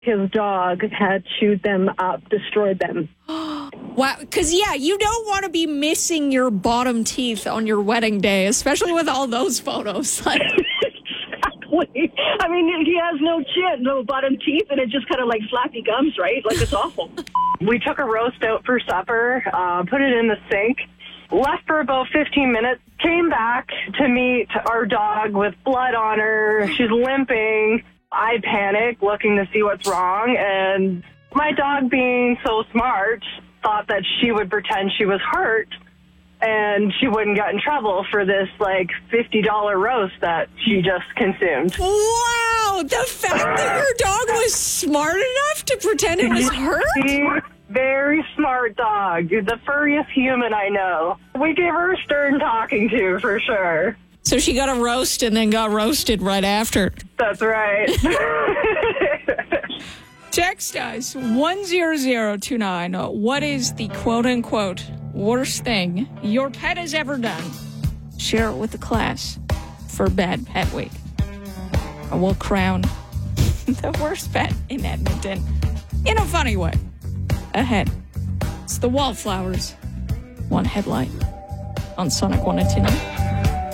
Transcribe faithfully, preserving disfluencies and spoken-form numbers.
His dog had chewed them up, destroyed them. Wow, because, yeah, you don't want to be missing your bottom teeth on your wedding day, especially with all those photos. Like, exactly. I mean, he has no chin, no bottom teeth, and it just kind of like flappy gums, right? Like, it's awful. We took a roast out for supper, uh, put it in the sink, left for about fifteen minutes, came back to meet our dog with blood on her. She's limping. I panic, looking to see what's wrong, and my dog, being so smart, thought that she would pretend she was hurt and she wouldn't get in trouble for this, like, fifty dollars roast that she just consumed. wow, the fact that your dog was smart enough to pretend it was hurt? Very smart dog. The furriest human I know. We gave her a stern talking to, for sure. So she got a roast and then got roasted right after. That's right. Text us one zero zero two nine. What is the quote-unquote worst thing your pet has ever done? Share it with the class for Bad Pet Week. I will crown the worst pet in Edmonton in a funny way. Ahead, it's the Wallflowers. One headlight on Sonic one oh two nine.